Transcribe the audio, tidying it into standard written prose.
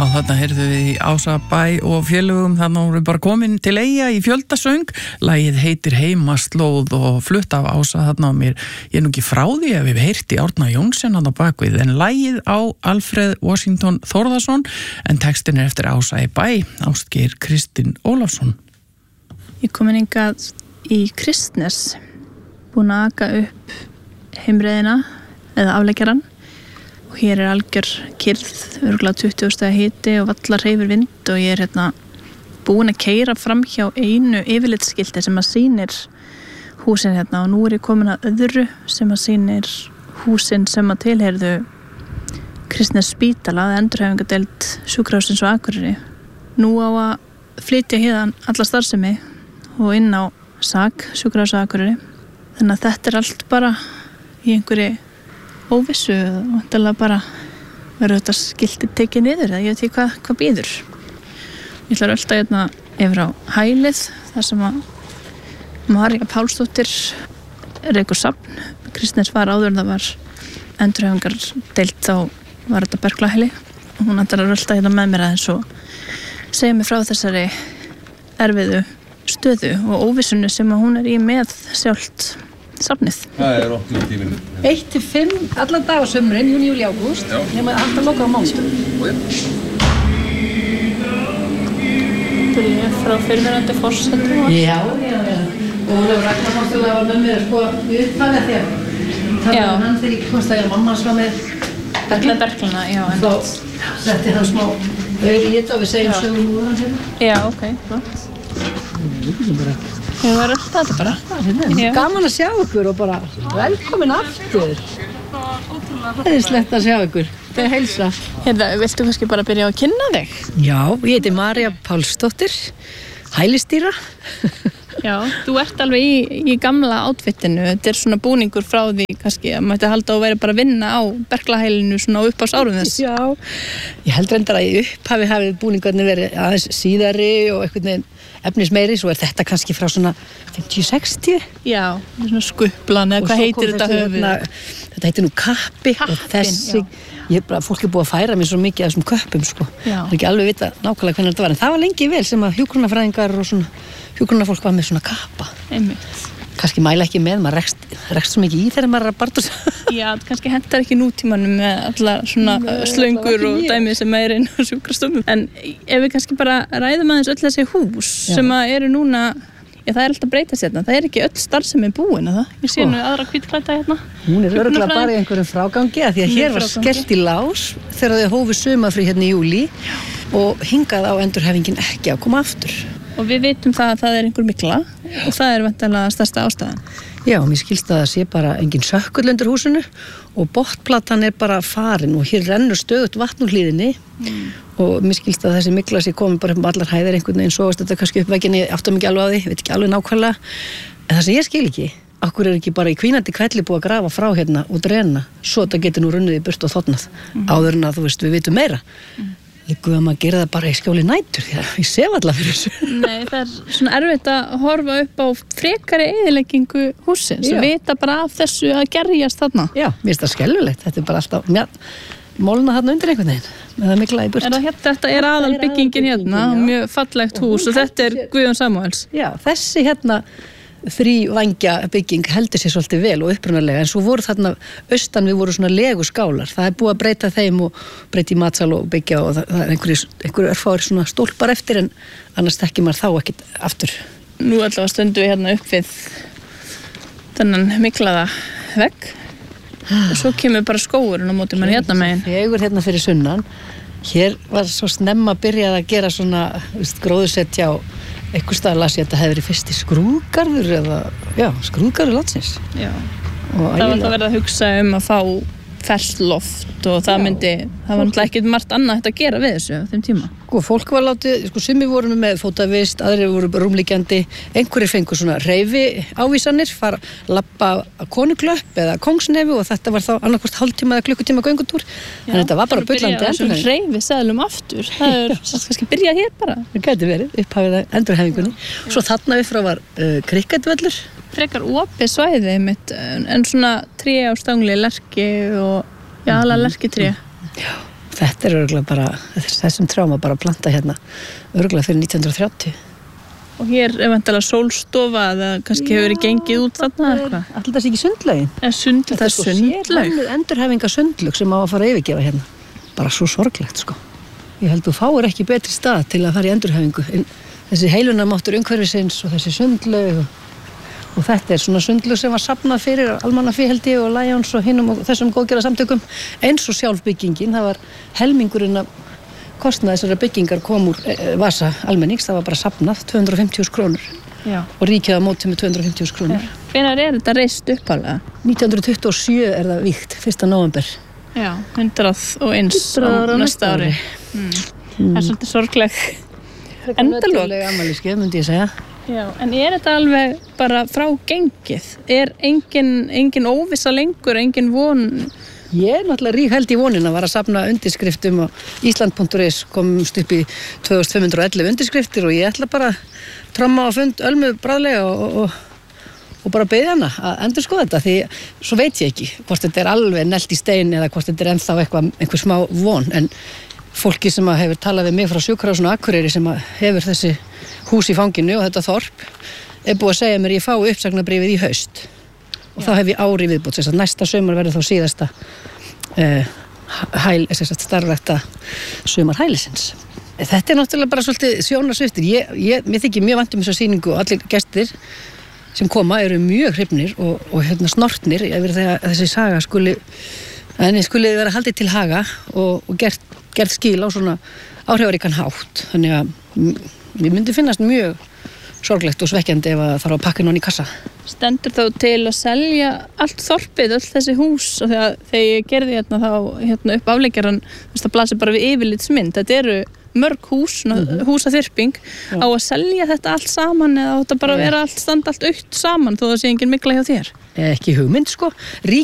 Já, þarna heyrðu við í Ásabæ og félögum, þannig voru bara komin til Eyja í fjöldasöng. Lagið heitir Heimaslóð og flutt af Ása þarna á mér. Ég nú ekki frá því að við heyrti Árna Jónsson hann á bakvið, en lagið á Alfreð Washington Þórðarsson, en textin eftir Ása í Bæ, Ástgeir Kristinn Ólafsson. Ég komin hingað í Kristnes, búin að aka upp heimreiðina eða afleggjaran. Og hér algjör kyrrð, örugglega 20 stiga hiti og vallar hreyfir vind og ég hérna búin að keyra fram hjá einu yfirlitsskilti sem að sýnir húsin hérna, og nú ég komin að öðru sem að sýnir húsin sem að tilheyrðu Kristnes spítala, endurhæfingadeild sjúkrahússins og Akureyri. Nú á að flytja héðan alla starfsemi og inn á SAG, sjúkrahús og Akureyri. Þannig að þetta allt bara í einhverju óvissu og vantilega bara verður þetta skiltið tekið niður, eða ég veit ekki hvað býður. Ég ætla að rölda hérna yfir á Hælið, þar sem að María Pálsdóttir rekur safn. Kristnes var áður en það var endurhæfingardeild, þá var þetta Berklahæli og hún ætlar að rölda hérna með mér aðeins og segja mér frá þessari erfiðu stöðu og óvissunni sem að hún í með sjálft safnið. Það opnum tíminn. 1-5 allan dag á sumrin, júní, júlí, ágúst. Nema alltaf loka á mánudag. Þetta frá fyrrverandi forsetum. Já. Og Ólafur Ragnar náttúrulega var með mér í upphafi þegar hann þegar ég komst að mamma hans var með Berklana, já. Þá setti hann smá auð í þetta og við segjum sögum úr hans hérna. Já, ok, flott. Ég var alltaf þetta bara. Gaman að sjá ykkur og bara velkomin aftur. Æðislegt að sjá ykkur. Þetta heilsa. Hérna, viltu kannski bara byrja að kynna þig? Já, ég heiti María Pálsdóttir, hælistýra. Já, þú ert alveg í gamla outfitinu. Þetta svona búningur frá því kannski að maður halda að vera bara að vinna á Berklahælinu svona upp á árum þess. Já, ég held reyndar að í upphafi hafið búningarnir verið aðeins síðari og einhvern veginn efnismeiri, svo þetta kannski frá svona 50-60. Já, svona skuplan eða hvað heitir þetta höfuð? Þetta heitir nú kappi og þessi, fólk búið að færa mér svo mikið af þessum köppum sko. Það ekki alveg vita nákvæmlega hvernig þetta var, en það var lengi vel sem að hjúkrunarfræðingar og svona hjúkrunarfólk var með svona kappa. Einmitt. Kannski mæla ekki með, maður rekst svo mikið í þegar maður að barta svo. Já, kannski hentar ekki nútímanum með allar svona slöngur og dæmi sem inn á sjúkrastofum. En ef við kannski bara ræðum aðeins öll þessi hús sem að eru núna, það alltaf breytast hérna. Það ekki öll starfsemi búin, eða? Ég sé nú aðra hvítklædda hérna. Hún örugglega bara í einhverjum frágangi, af því að hér var skellt í lás þegar þau hófu sumarfrí hérna í júlí og hingað á endurhæfingin ekki að koma aftur. Og við vitum það að það einhver mygla og það væntanlega stærsta ástæðan. Já, mér skilst að það sé bara engin sökkull undir húsinu og botnplatan bara farin og hér rennur stöðugt vatn úr hlíðinni og mér skilst að þessi mygla sé komin bara upp allar hæðir einhvern veginn, sogast þetta kannski upp vegginni, áttum ekki alveg á því, veit ekki alveg nákvæmlega. En það sem ég skil ekki, okkur ekki bara í hvínandi hvelli búið að grafa frá hérna og drena, svo þetta getur nú runnið í burt og þotnað, áður en að þú veist við vitum meira. Líku að maður gera það bara í skjóli nætur því að ég sef allar fyrir þessu. Nei, það svona erfitt að horfa upp á frekari eyðileggingu hússins og vita bara af þessu að gerjast þarna. Já, mér finnst það skelfilegt. Þetta bara alltaf mólna þarna undir einhvern veginn með það mikla í burt. Þetta aðal byggingin hérna, mjög fallegt hús og þetta Guðjón Samúels. Já, þessi hérna þrívængja bygging heldur sér svolítið vel og upprunalega, en svo voru þarna austan við voru svona leguskálar, það búið að breyta þeim og breyta í matsal og byggja og það einhverju örfáir svona stólpar eftir, en annars þekkir maður þá ekkert aftur. Nú allavega stöndum við hérna upp við þennan miklaða vegg og svo kemur bara skógurinn á móti mann hérna megin. Þegar hérna fyrir sunnan, hér var svo snemma byrjað að gera svona gróðursetja og einhver stað las ég að þetta hefði verið fyrsti skrúðgarður eða, skrúðgarður landsins. Já, það var verið að hugsa að fá ferskt loft og það var náttúrulega ekkert margt annað hægt að gera við þessu á þeim tíma. Fólk var látið, sumir voru með fótavist, aðrir voru rúmliggjandi, einhverjir fengu svona hreyfi ávísanir, fara labba konuklöpp eða kongsnefi og þetta var þá annarkvort hálftíma eða klukkutíma göngutúr. Þannig þetta var bara bullandi endurhæfing. Hreyfi seðlum aftur, það kannski byrjað hér bara. Það gæti verið, upphafið endurhæfingunni. Svo þarna upp frá var krikketvöllur. Frekar opið svæði mitt, en svona tré á stangli, lerki og alveg lerkitré. Já. Þetta er örugglega bara, þessum trjám að bara planta hérna örugglega fyrir 1930. Og hér er vantilega sólstofa eða kannski hefur verið gengið út þarna eitthvað. Allir það sé ekki sundlaugin. Það er sundlaug. Endurhæfinga sundlaug sem á að fara að yfirgefa hérna. Bara svo sorglegt, sko. Ég held þú fáir ekki betri stað til að fara í endurhæfingu. Þessi heilunarmáttur umhverfisins og þessi sundlaug og þetta er svona sundlaug sem var safnað fyrir Almannafé held ég og Lions og hinum og þessum góðgerða samtökum. Eins og sjálfbyggingin, það var helmingurinn að kostnaði þessara byggingar kom úr vasa almennings, það var bara safnað 250.000 krónur. Já. Og ríkið á móti með 250.000 krónur. Hvenær er þetta reist upphaflega? 1927 er það vígt, 1. nóvember. Já, 101 á næsta ári. Það er svolítið sorgleg endalok. Afmælisgjöf, myndi ég segja. Já, en er þetta alveg bara frá gengið? Er engin óvissa lengur, engin von? Ég er náttúrulega rík held í vonina var að safna undirskriftum og Ísland.is komst upp í 2511 undirskriftir og ég ætla bara að tromma á fund Ölmu bráðlega og bara beðja hana að endurskoða þetta því svo veit ég ekki hvort þetta er alveg nelt í stein eða hvort þetta er ennþá einhver smá von en fólki sem hefur talað við mig frá Sjúkrahúsinu á Akureyri sem hefur þessi hús í fanginu og þetta þorp er búið að segja mér ég fái uppsagnarbréfið í haust og þá hef ég ári viðbútt þess að næsta sumar verður þá síðasta starfrækta sumarhælisins. Þetta er náttúrulega bara svolítið sjónarsviptir. Mér þykir mjög vænt þessa sýningu og allir gestir sem koma eru mjög hrifnir og snortnir yfir þegar þessi saga skuli vera haldið til haga og gert skil á svona áhrifaríkan hátt. Þannig að mér myndi finnast mjög sorglegt og svekkjandi ef að þarf að pakka inn í kassa. Stendur þá til að selja allt þorpið, öll þessi hús og þegar ég gerði hérna upp afleggjaran, það blasir bara við yfirlitsmynd. Þetta eru mörg hús, húsaþyrping á að selja þetta allt saman eða á þetta bara vera standa allt aukt saman þó það sé engin mygla hjá þér? Ekki hugmynd sko.